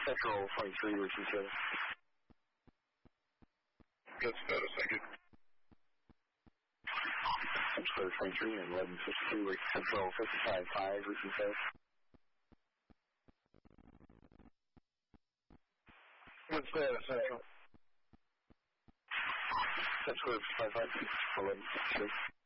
Central 23, which is Good status, thank you. Central 23 and 1152, which Central 55.5, which is Good status, Central. Central 55.5, 1152.